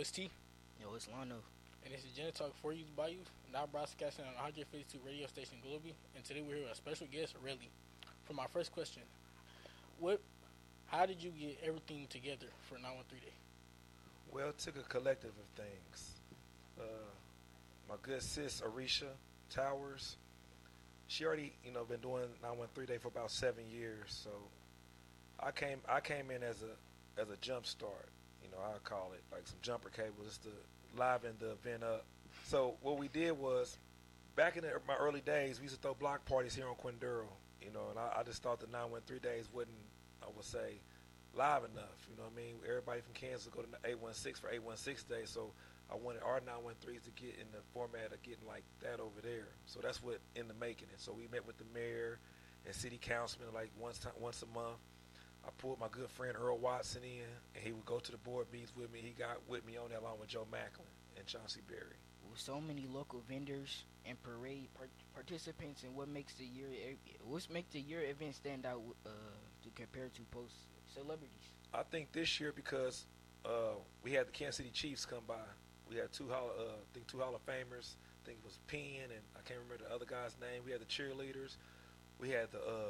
it's T, Yo, it's Lano. and this is Gen Talk for Youth by Youth, now broadcasting on 152 radio station globally. And today we're here with a special guest, Relly. For my first question, what, how did you get everything together for 913 Day? Well, it took a collective of things. My good sis Arisha Towers, she already been doing 913 Day for about 7 years. So I came in as a jump start. I call it like some jumper cables just to liven the event up. So what we did was back in my early days, we used to throw block parties here on Quinduro. And I just thought the 913 Days wasn't, I would say, live enough. You know what I mean? Everybody from Kansas would go to 816 for 816 Day. So I wanted our 913s to get in the format of getting like that over there. So that's what in the making it. So we met with the mayor and city councilman like once a month. I pulled my good friend Earl Watson in, and he would go to the board meetings with me. He got with me on that along with Joe Macklin and Chauncey Berry. With so many local vendors and parade participants, and what makes the year event stand out to compare to post celebrities? I think this year because we had the Kansas City Chiefs come by. We had two Hall of Famers. I think it was Penn, and I can't remember the other guy's name. We had the cheerleaders. We had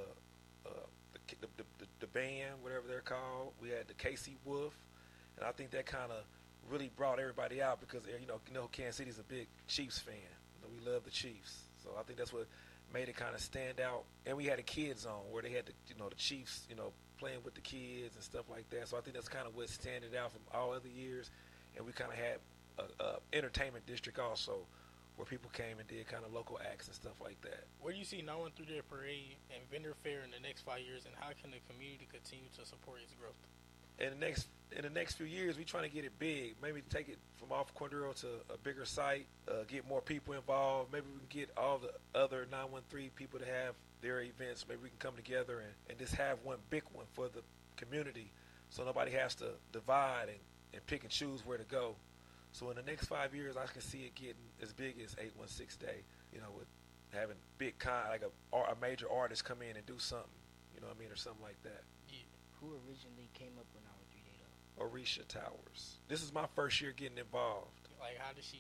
the band, whatever they're called. We had the KC Wolf, and I think that kind of really brought everybody out because Kansas City's a big Chiefs fan. We love the Chiefs, so I think that's what made it kind of stand out. And we had a kids zone where they had the Chiefs playing with the kids and stuff like that. So I think that's kind of what standing out from all other years. And we kind of had a entertainment district also, where people came and did kind of local acts and stuff like that. Where do you see 913 Day Parade and vendor fair in the next 5 years, and how can the community continue to support its growth? In the next few years, we're trying to get it big. Maybe take it from off Quinduro to a bigger site, get more people involved. Maybe we can get all the other 913 people to have their events. Maybe we can come together and just have one big one for the community, so nobody has to divide and pick and choose where to go. So in the next 5 years, I can see it getting as big as 816 Day, with having big like a major artist come in and do something, or something like that. Yeah. Who originally came up with 913 Day though? Arisha Towers. This is my first year getting involved. Like, how did she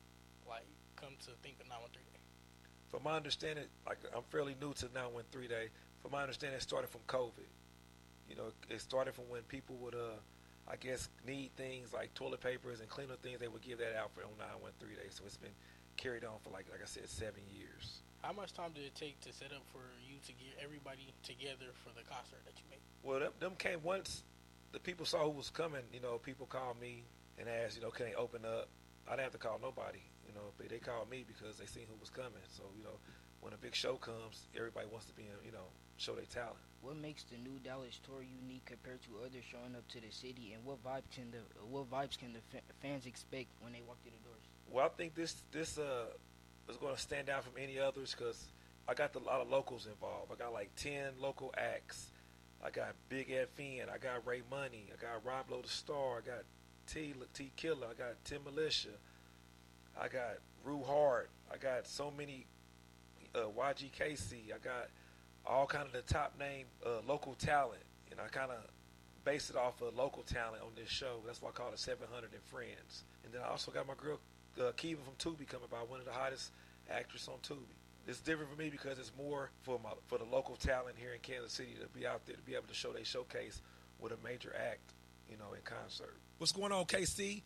come to think of 913 Day? From my understanding, I'm fairly new to 913 Day. From my understanding, it started from COVID. It started from when people would I guess need things like toilet papers and cleaner things. They would give that out on 913 Day. So it's been carried on for like I said, 7 years. How much time did it take to set up for you to get everybody together for the concert that you made? Well, them came once the people saw who was coming. People called me and asked, can they open up? I didn't have to call nobody. But they called me because they seen who was coming. So when a big show comes, everybody wants to be show their talent. What makes the new Dallas tour unique compared to others showing up to the city, and what vibes can the fans expect when they walk through the doors? Well, I think this is going to stand out from any others because I got a lot of locals involved. I got like 10 local acts. I got Big Ed Finn. I got Ray Money. I got Rob Lowe the Star. I got T Killer. I got Tim Militia. I got Rue Hart. I got so many YGKC. I got all kind of the top name local talent, and I kind of base it off of local talent on this show. That's why I call it 700 and Friends. And then I also got my girl Kiva from Tubi coming by, one of the hottest actresses on Tubi. It's different for me because it's more for the local talent here in Kansas City to be out there to be able to show their showcase with a major act, in concert. What's going on, KC?